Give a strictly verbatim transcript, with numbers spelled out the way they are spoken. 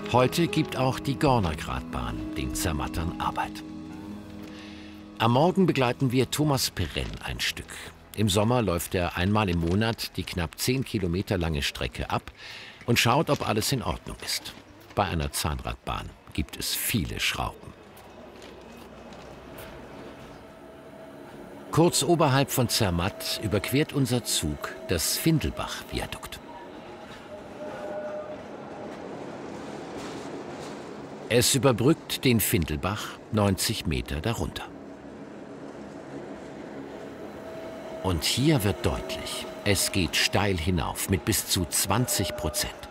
Heute gibt auch die Gornergratbahn den Zermattern Arbeit. Am Morgen begleiten wir Thomas Perrenn ein Stück. Im Sommer läuft er einmal im Monat die knapp zehn Kilometer lange Strecke ab und schaut, ob alles in Ordnung ist. Bei einer Zahnradbahn gibt es viele Schrauben. Kurz oberhalb von Zermatt überquert unser Zug das Findelbach-Viadukt. Es überbrückt den Findelbach neunzig Meter darunter. Und hier wird deutlich, es geht steil hinauf mit bis zu zwanzig Prozent.